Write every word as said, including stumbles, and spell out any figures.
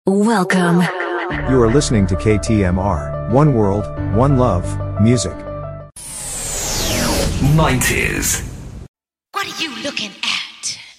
Welcome. You are listening to K T M R, One World, One Love, Music. nineties. What are you looking at?